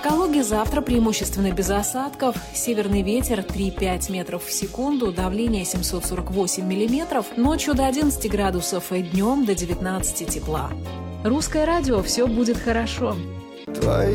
Калуге завтра преимущественно без осадков. Северный ветер 3-5 метров в секунду, давление 748 миллиметров. Ночью до 11 градусов и днем до 19 тепла. Русское радио, все будет хорошо. Твои